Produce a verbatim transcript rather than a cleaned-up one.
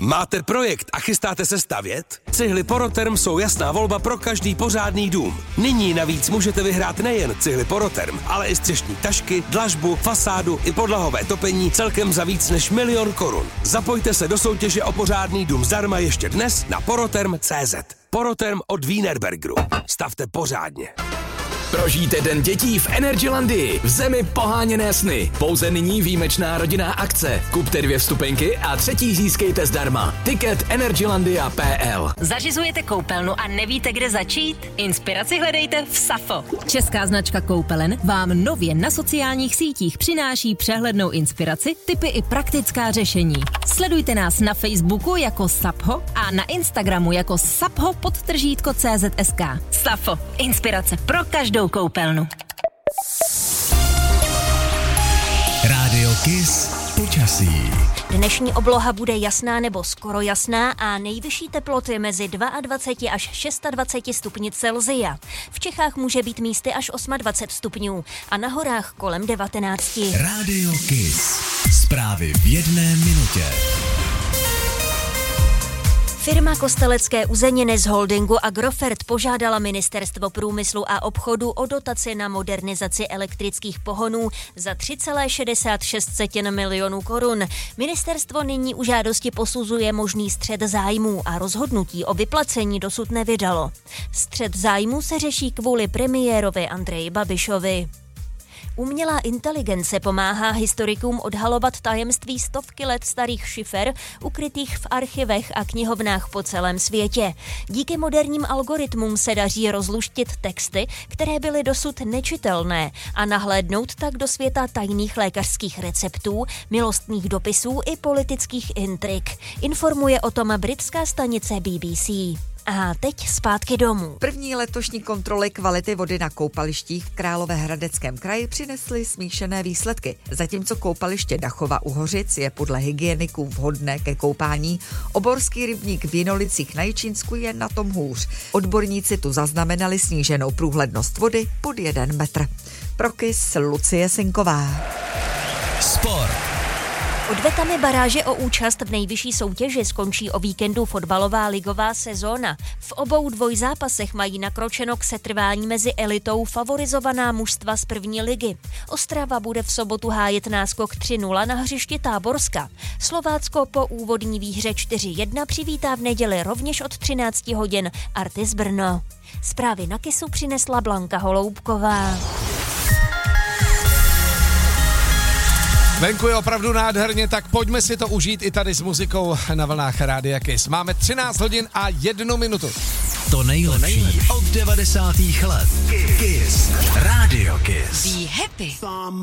Máte projekt a chystáte se stavět? Cihly Poroterm jsou jasná volba pro každý pořádný dům. Nyní navíc můžete vyhrát nejen cihly Poroterm, ale i střešní tašky, dlažbu, fasádu i podlahové topení celkem za víc než milion korun. Zapojte se do soutěže o pořádný dům zdarma ještě dnes na poroterm tečka cé zet. Poroterm od Wienerbergeru. Stavte pořádně. Prožijte den dětí v Energylandii, v zemi poháněné sny. Pouze nyní výjimečná rodinná akce. Kupte dvě vstupenky a třetí získejte zdarma. Tiket energylandia tečka pé el. Zařizujete koupelnu a nevíte, kde začít? Inspiraci hledejte v Safo. Česká značka koupelen vám nově na sociálních sítích přináší přehlednou inspiraci, tipy i praktická řešení. Sledujte nás na Facebooku jako Sapho a na Instagramu jako sapho podtržítko cé zet es ká. Safo. Inspirace pro každou koupelnu. Rádio Kiss počasí. Dnešní obloha bude jasná nebo skoro jasná a nejvyšší teploty mezi dvacet dva až dvacet šest stupni Celsia. V Čechách může být místy až dvacet osm stupňů a na horách kolem devatenáct. Rádio Kiss. Zprávy v jedné minutě. Firma Kostelecké uzeniny z holdingu Agrofert požádala Ministerstvo průmyslu a obchodu o dotaci na modernizaci elektrických pohonů za tři celé šedesát šest milionů korun. Ministerstvo nyní u žádosti posuzuje možný střet zájmů a rozhodnutí o vyplacení dosud nevydalo. Střet zájmů se řeší kvůli premiérovi Andreji Babišovi. Umělá inteligence pomáhá historikům odhalovat tajemství stovky let starých šifer, ukrytých v archivech a knihovnách po celém světě. Díky moderním algoritmům se daří rozluštit texty, které byly dosud nečitelné a nahlédnout tak do světa tajných lékařských receptů, milostných dopisů i politických intrik. Informuje o tom britská stanice bé bé cé. A teď zpátky domů. První letošní kontroly kvality vody na koupalištích v Královéhradeckém kraji přinesly smíšené výsledky. Zatímco koupaliště Dachova u Hořic je podle hygieniků vhodné ke koupání, oborský rybník v Jinolicích na Jičínsku je na tom hůř. Odborníci tu zaznamenali sníženou průhlednost vody pod jeden metr. Pro Kiss Lucie Sinková. Sport. Odvetami baráže o účast v nejvyšší soutěži skončí o víkendu fotbalová ligová sezóna. V obou dvojzápasech mají nakročeno k setrvání mezi elitou favorizovaná mužstva z první ligy. Ostrava bude v sobotu hájet náskok tři nula na hřišti Táborska. Slovácko po úvodní výhře čtyři jedna přivítá v neděli rovněž od třináct hodin Artis Brno. Zprávy na Kissu přinesla Blanka Holoubková. Venku je opravdu nádherně, tak pojďme si to užít i tady s muzikou na vlnách Rádia Kiss. Máme třináct hodin a jednu minutu. To nejlepší, to nejlepší. Od devadesátých let. Kiss. Rádio Kiss. Be happy.